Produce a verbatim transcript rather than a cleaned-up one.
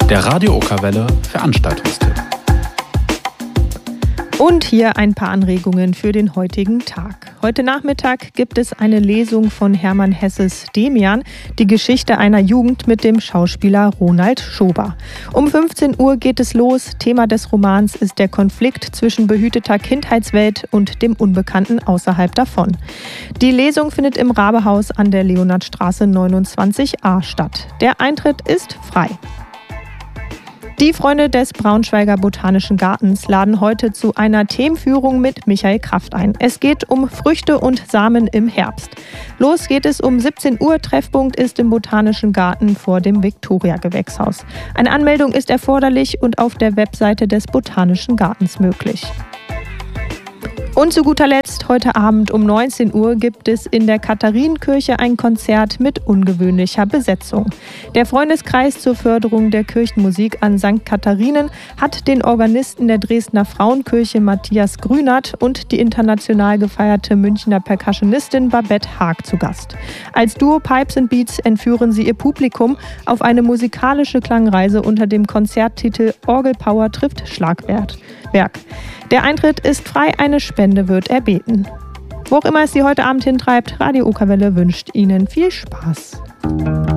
Der Radio Okerwelle Veranstaltungstipp. Und hier ein paar Anregungen für den heutigen Tag. Heute Nachmittag gibt es eine Lesung von Hermann Hesses Demian, die Geschichte einer Jugend mit dem Schauspieler Ronald Schober. Um fünfzehn Uhr geht es los. Thema des Romans ist der Konflikt zwischen behüteter Kindheitswelt und dem Unbekannten außerhalb davon. Die Lesung findet im Rabehaus an der Leonhardstraße neunundzwanzig a statt. Der Eintritt ist frei. Die Freunde des Braunschweiger Botanischen Gartens laden heute zu einer Themenführung mit Michael Kraft ein. Es geht um Früchte und Samen im Herbst. Los geht es um siebzehn Uhr. Treffpunkt ist im Botanischen Garten vor dem Viktoria-Gewächshaus. Eine Anmeldung ist erforderlich und auf der Webseite des Botanischen Gartens möglich. Und zu guter Letzt, heute Abend um neunzehn Uhr gibt es in der Katharinenkirche ein Konzert mit ungewöhnlicher Besetzung. Der Freundeskreis zur Förderung der Kirchenmusik an Sankt Katharinen hat den Organisten der Dresdner Frauenkirche Matthias Grünert und die international gefeierte Münchner Percussionistin Babette Haag zu Gast. Als Duo Pipes and Beats entführen sie ihr Publikum auf eine musikalische Klangreise unter dem Konzerttitel Orgelpower trifft Schlagwerk. Der Eintritt ist frei, eine Spende wird erbeten. Wo auch immer es Sie heute Abend hintreibt, Radio Okerwelle wünscht Ihnen viel Spaß.